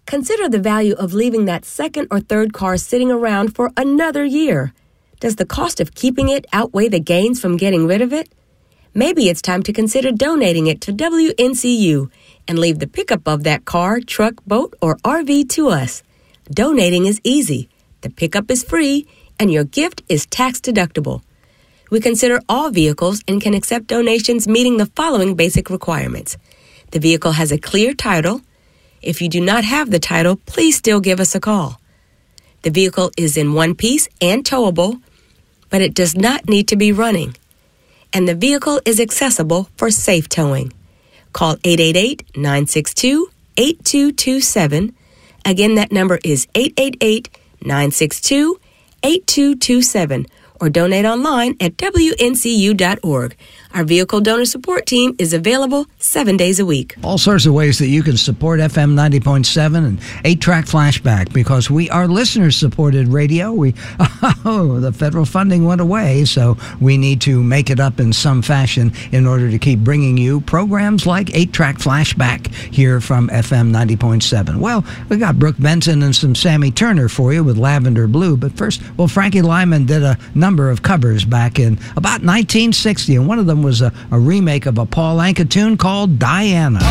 Consider the value of leaving that second or third car sitting around for another year. Does the cost of keeping it outweigh the gains from getting rid of it? Maybe it's time to consider donating it to WNCU and leave the pickup of that car, truck, boat, or RV to us. Donating is easy, the pickup is free, and your gift is tax deductible. We consider all vehicles and can accept donations meeting the following basic requirements. The vehicle has a clear title. If you do not have the title, please still give us a call. The vehicle is in one piece and towable, but it does not need to be running. And the vehicle is accessible for safe towing. Call 888-962-8227. Again, that number is 888-962-8227. Or donate online at WNCU.org. Our vehicle donor support team is available 7 days a week. All sorts of ways that you can support FM 90.7 and 8-Track Flashback, because we are listener-supported radio. The federal funding went away, so we need to make it up in some fashion in order to keep bringing you programs like 8-Track Flashback here from FM 90.7. Well, we got Brooke Benton and some Sammy Turner for you with Lavender Blue, but first, Frankie Lyman did a number of covers back in about 1960, and one of them was a remake of a Paul Anka tune called Diana.